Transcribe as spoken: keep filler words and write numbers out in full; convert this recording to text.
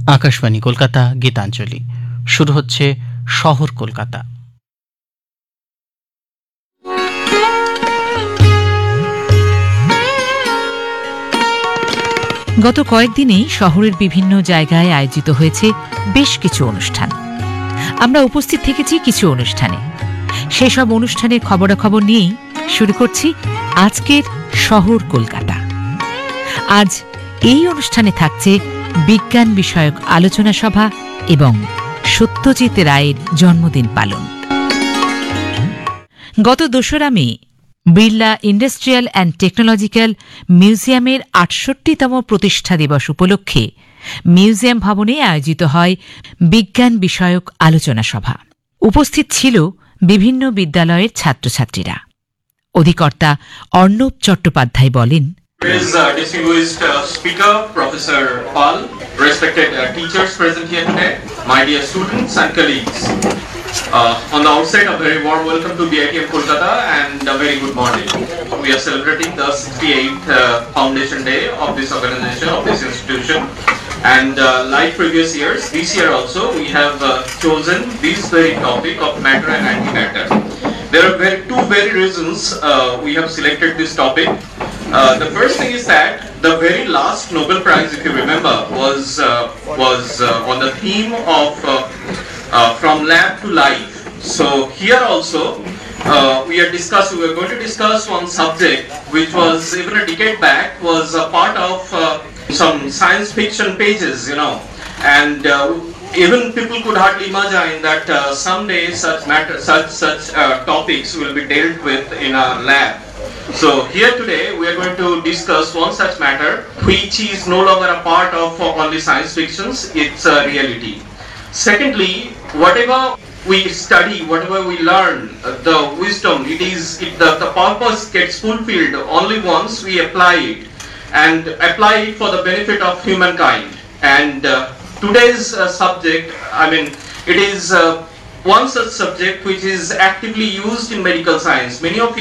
আকাশবাণী কলকাতা গীতাঞ্জলি শুরু হচ্ছে শহর কলকাতা। গত কয়েকদিনেই শহরের বিভিন্ন জায়গায় আয়োজিত হয়েছে বেশ কিছু অনুষ্ঠান। আমরা উপস্থিত থেকেছি কিছু অনুষ্ঠানে। সেসব অনুষ্ঠানের খবরাখবর নিয়েই শুরু করছি আজকের শহর কলকাতা। আজ এই অনুষ্ঠানে থাকছে বিজ্ঞান বিষয়ক আলোচনা সভা এবং সত্যজিৎ রায়ের জন্মদিন পালন। গত দোসরা মে বিড়লা ইন্ডাস্ট্রিয়াল অ্যান্ড টেকনোলজিক্যাল মিউজিয়ামের আটষট্টিতম প্রতিষ্ঠা দিবস উপলক্ষে মিউজিয়াম ভবনে আয়োজিত হয় বিজ্ঞান বিষয়ক আলোচনা সভা। উপস্থিত ছিল বিভিন্ন বিদ্যালয়ের ছাত্রছাত্রীরা। অধিকর্তা অর্ণব চট্টোপাধ্যায় বলেন, Is uh, distinguished uh, speaker, Professor Pal, respected uh, teachers present here today, my dear students and colleagues. Uh, on the outset, a very warm welcome to B I T M Kolkata and a very good morning. We are celebrating the sixty-eighth uh, Foundation Day of this organization, of this institution. And uh, like previous years, this year also, we have uh, chosen this very topic of matter and antimatter. There are very, two very reasons uh, we have selected this topic. Uh, the first thing is that the very last Nobel Prize, if you remember, was uh, was uh, on the theme of uh, uh, from lab to life. So here also uh, we are discussing. We are going to discuss one subject which was even a decade back was a part of uh, some science fiction pages, you know, and uh, even people could hardly imagine that uh, someday such matter, such such uh, topics will be dealt with in a lab. So here today we are going to discuss one such matter which is no longer a part of uh, only science fictions, it's a reality. Secondly, whatever we study, whatever we learn, uh, the wisdom, it is it, the, the purpose gets fulfilled only once we apply it and apply it for the benefit of humankind. And uh, today's uh, subject, I mean, it is uh, one such subject which is actively used in medical science. Many of you